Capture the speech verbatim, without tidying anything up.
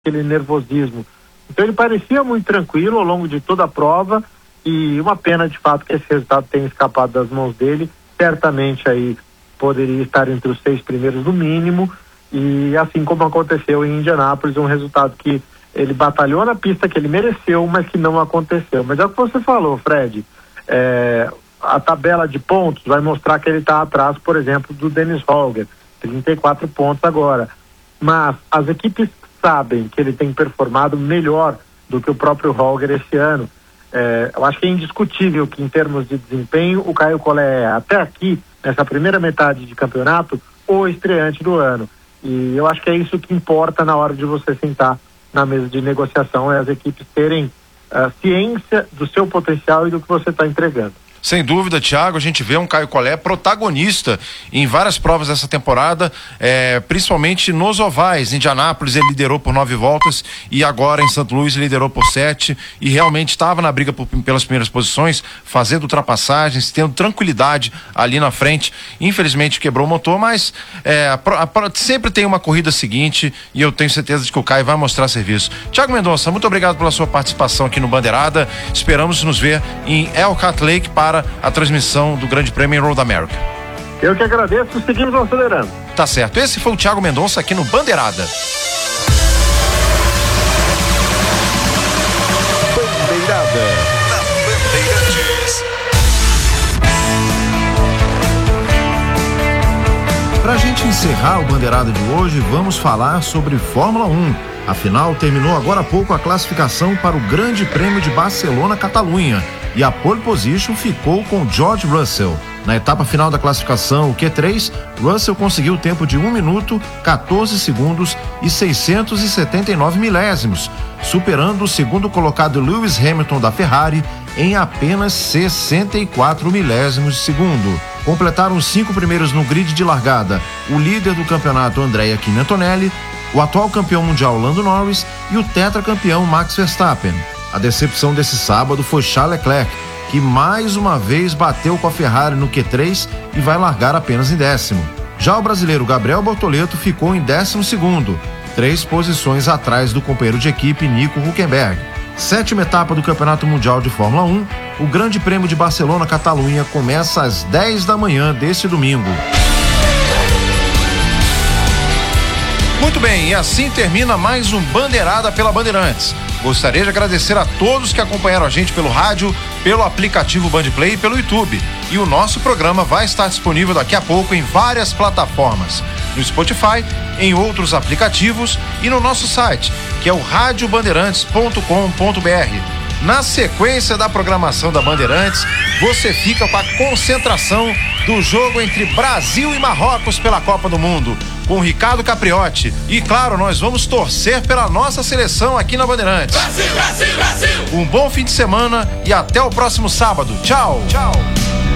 aquele nervosismo. Então ele parecia muito tranquilo ao longo de toda a prova, e uma pena de fato que esse resultado tenha escapado das mãos dele. Certamente aí poderia estar entre os seis primeiros no mínimo, e assim como aconteceu em Indianápolis, um resultado que ele batalhou na pista, que ele mereceu, mas que não aconteceu. Mas é o que você falou, Fred, é, a tabela de pontos vai mostrar que ele está atrás, por exemplo, do Dennis Hauger, trinta e quatro pontos agora, mas as equipes sabem que ele tem performado melhor do que o próprio Hauger esse ano. É, eu acho que é indiscutível que, em termos de desempenho, o Caio Collet é, até aqui, nessa primeira metade de campeonato, o estreante do ano. E eu acho que é isso que importa na hora de você sentar na mesa de negociação, é as equipes terem uh, ciência do seu potencial e do que você está entregando. Sem dúvida, Thiago, a gente vê um Caio Collet protagonista em várias provas dessa temporada, é, principalmente nos ovais. Em Indianápolis ele liderou por nove voltas e agora em Santo Luís ele liderou por sete, e realmente estava na briga por, pelas primeiras posições, fazendo ultrapassagens, tendo tranquilidade ali na frente. Infelizmente quebrou o motor, mas é, a, a, sempre tem uma corrida seguinte e eu tenho certeza de que o Caio vai mostrar serviço. Thiago Mendonça, muito obrigado pela sua participação aqui no Bandeirada. Esperamos nos ver em Elkhart Lake para a transmissão do Grande Prêmio em Road America. Eu que agradeço, seguimos acelerando. Tá certo, esse foi o Thiago Mendonça aqui no Bandeirada. Bandeirada na Bandeirantes. Pra gente encerrar o Bandeirada de hoje, vamos falar sobre Fórmula um. Afinal, terminou agora há pouco a classificação para o Grande Prêmio de Barcelona-Catalunha e a pole position ficou com George Russell. Na etapa final da classificação, o Q três, Russell conseguiu o tempo de um minuto, quatorze segundos e seiscentos e setenta e nove milésimos, superando o segundo colocado Lewis Hamilton da Ferrari em apenas sessenta e quatro milésimos de segundo. Completaram os cinco primeiros no grid de largada o líder do campeonato Andrea Kimi Antonelli, o atual campeão mundial Lando Norris e o tetracampeão Max Verstappen. A decepção desse sábado foi Charles Leclerc, que mais uma vez bateu com a Ferrari no Q três e vai largar apenas em décimo. Já o brasileiro Gabriel Bortoleto ficou em décimo segundo, três posições atrás do companheiro de equipe Nico Hülkenberg. Sétima etapa do Campeonato Mundial de Fórmula um, o Grande Prêmio de Barcelona-Catalunha começa às dez da manhã deste domingo. Muito bem, e assim termina mais um Bandeirada pela Bandeirantes. Gostaria de agradecer a todos que acompanharam a gente pelo rádio, pelo aplicativo Bandplay e pelo YouTube. E o nosso programa vai estar disponível daqui a pouco em várias plataformas, no Spotify, em outros aplicativos e no nosso site, que é o rádio bandeirantes ponto com ponto br. Na sequência da programação da Bandeirantes, você fica com a concentração do jogo entre Brasil e Marrocos pela Copa do Mundo, com Ricardo Capriotti. E claro, nós vamos torcer pela nossa seleção aqui na Bandeirantes. Brasil, Brasil, Brasil! Um bom fim de semana e até o próximo sábado. Tchau! Tchau!